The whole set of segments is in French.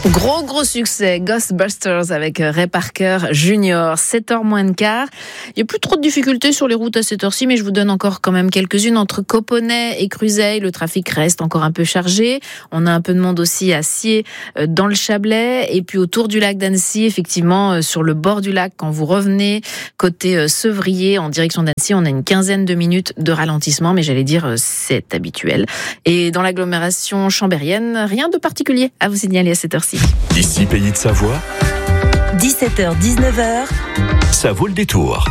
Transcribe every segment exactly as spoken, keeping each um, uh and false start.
Gros gros succès, Ghostbusters avec Ray Parker Junior, sept heures moins de quart. Il n'y a plus trop de difficultés sur les routes à cette heure-ci, mais je vous donne encore quand même quelques-unes. Entre Coponnet et Cruzeil, le trafic reste encore un peu chargé. On a un peu de monde aussi à Sciez, dans le Chablais. Et puis autour du lac d'Annecy, effectivement, sur le bord du lac, quand vous revenez côté Sevrier en direction d'Annecy, on a une quinzaine de minutes de ralentissement, mais j'allais dire c'est habituel. Et dans l'agglomération chambérienne, rien de particulier à vous signaler à cette heure-ci. Ici, Pays de Savoie, dix-sept heures dix-neuf heures, ça vaut le détour.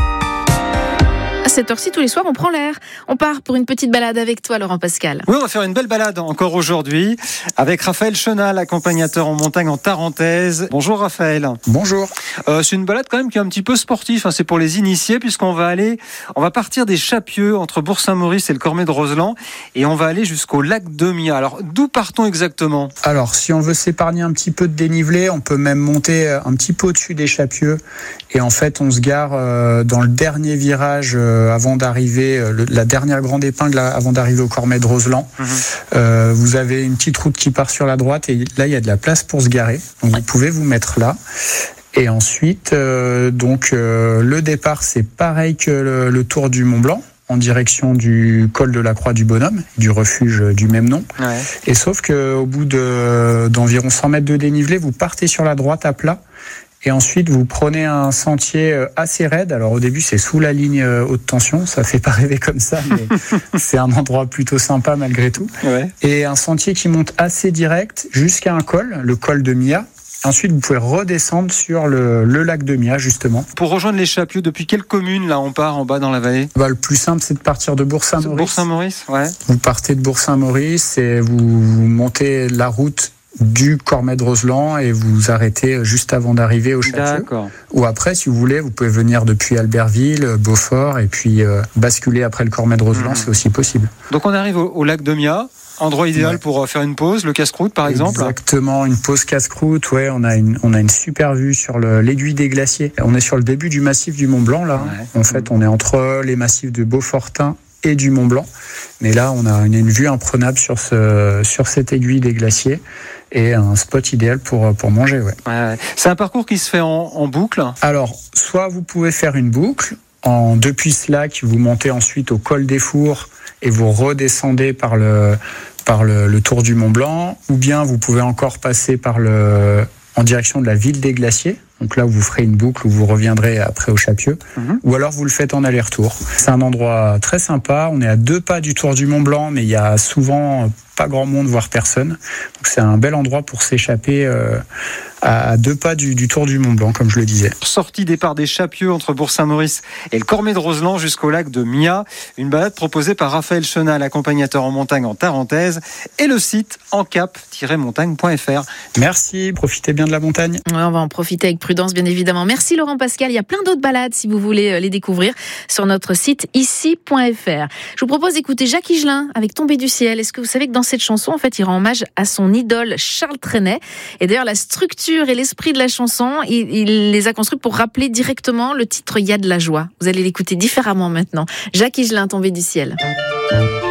À cette heure-ci, tous les soirs, on prend l'air. On part pour une petite balade avec toi, Laurent Pascal. Oui, on va faire une belle balade encore aujourd'hui avec Raphaël Chenal, accompagnateur en montagne en Tarentaise. Bonjour Raphaël. Bonjour. Euh, c'est une balade quand même qui est un petit peu sportive, hein. C'est pour les initiés puisqu'on va aller, on va partir des Chapieux entre Bourg-Saint-Maurice et le Cormet de Roseland et on va aller jusqu'au lac de Mia. Alors, d'où partons exactement ? Alors, si on veut s'épargner un petit peu de dénivelé, on peut même monter un petit peu au-dessus des Chapieux et en fait, on se gare euh, dans le dernier virage euh, avant d'arriver, euh, le, la dernière grande épingle là, avant d'arriver au Cormet de Roseland. Mmh. Euh, vous avez une petite route qui part sur la droite et là, il y a de la place pour se garer. Donc, vous pouvez vous mettre là. Et ensuite, euh, donc euh, le départ, c'est pareil que le, le tour du Mont Blanc, en direction du col de la Croix du Bonhomme, du refuge du même nom. Ouais. Et sauf qu'au bout de, d'environ cent mètres de dénivelé, vous partez sur la droite à plat. Et ensuite, vous prenez un sentier assez raide. Alors au début, c'est sous la ligne haute tension. Ça fait pas rêver comme ça, mais c'est un endroit plutôt sympa malgré tout. Ouais. Et un sentier qui monte assez direct jusqu'à un col, le col de Mia. Ensuite, vous pouvez redescendre sur le, le lac de Mia, justement. Pour rejoindre les Chapieux, depuis quelle commune, là, on part en bas dans la vallée ? Bah, le plus simple, c'est de partir de Bourg-Saint-Maurice. Bourg-Saint-Maurice, ouais. Vous partez de Bourg-Saint-Maurice et vous, vous montez la route du Cormet de Roseland et vous arrêtez juste avant d'arriver au Chapieux. D'accord. Ou après, si vous voulez, vous pouvez venir depuis Albertville, Beaufort et puis euh, basculer après le Cormet de Roseland, mmh. C'est aussi possible. Donc on arrive au, au lac de Mia. Endroit idéal ouais. pour faire une pause, le casse-croûte par exemple. Exactement, une pause casse-croûte. Ouais, on a une on a une super vue sur le, l'aiguille des glaciers. On est sur le début du massif du Mont Blanc là. Ouais. En fait, on est entre les massifs de Beaufortin et du Mont Blanc. Mais là, on a une, une vue imprenable sur ce sur cette aiguille des glaciers et un spot idéal pour pour manger. Ouais. Ouais. C'est un parcours qui se fait en, en boucle. Alors, soit vous pouvez faire une boucle. En, depuis ce lac, vous montez ensuite au col des Fours et vous redescendez par le par le, le tour du Mont Blanc, ou bien vous pouvez encore passer par le en direction de la ville des Glaciers. Donc là, vous ferez une boucle où vous reviendrez après au Chapieux, mmh. ou alors vous le faites en aller-retour. C'est un endroit très sympa. On est à deux pas du tour du Mont Blanc, mais il y a souvent pas grand monde, voire personne. Donc c'est un bel endroit pour s'échapper euh, à deux pas du, du tour du Mont Blanc, comme je le disais. Sortie départ des Chapieux entre Bourg-Saint-Maurice et le Cormet de Roseland jusqu'au lac de Mia. Une balade proposée par Raphaël Chenal, accompagnateur en montagne en Tarentaise, et le site encap tiret montagne point f r. Merci, profitez bien de la montagne. Ouais, on va en profiter avec prudence, bien évidemment. Merci Laurent Pascal. Il y a plein d'autres balades si vous voulez les découvrir sur notre site ici point f r. Je vous propose d'écouter Jacques Higelin avec Tombé du ciel. Est-ce que vous savez que dans cette chanson, en fait, il rend hommage à son idole Charles Trenet. Et d'ailleurs, la structure et l'esprit de la chanson, il, il les a construits pour rappeler directement le titre « Il y a de la joie ». Vous allez l'écouter différemment maintenant. Jacques Higelin, Tombé du ciel.